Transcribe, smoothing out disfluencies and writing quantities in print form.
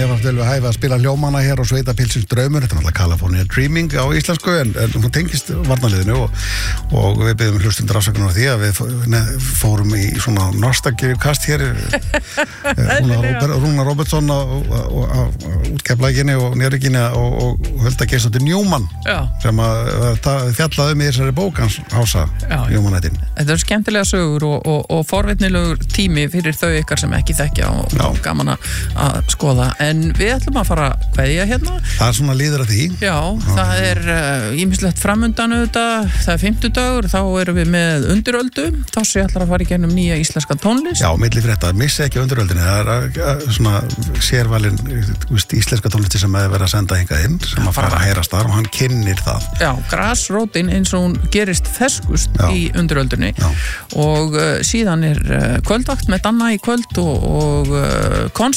mér fannst vel við hæfi að spila hljómana hér og Sveitapilsins draumur, þetta er náttúrulega California Dreaming á íslensku en hún tengist varnarliðinu og við byggjum hlustundur afsökunar á því að við fórum í svona nostalgíukast hér Rúnar Robertsson á útkeflækinni og nýrrikinni og Hulda Geirsdóttir Newman sem að fjallaði í þessari bók hans Ása Newman-ættin. Þetta eru skemmtilega sögur og forvitnilegur tími fyrir þau ykkar sem ekki þekkja og gaman að skoða. En við ætlum að fara að kveðja hérna. Það er svona líður að því. Já, það er ýmislegt framundan auðvitað. Það er 50 dagur, þá erum við með Undiröldu. Þá sé allar að fara í gegnum nýja íslenska tónlist. Já, milli frétta, missi ekki Undiröldinni. Það er svona sérvalin íslenska tónlisti sem er verið að senda hingað inn, sem að fara að heyrast þar og hann kynnir það. Já, grasrótin eins og hún gerist ferskust í Undiröldinni. Og síðan er kvöldvakt með Danna í kvöld og